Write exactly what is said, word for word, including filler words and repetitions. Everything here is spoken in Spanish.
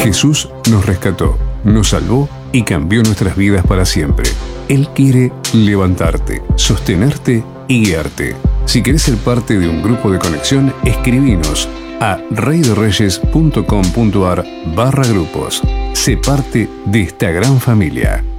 Jesús nos rescató, nos salvó y cambió nuestras vidas para siempre. Él quiere levantarte, sostenerte y guiarte. Si querés ser parte de un grupo de conexión, escribinos a reydereyes.com.ar barra grupos. Sé parte de esta gran familia.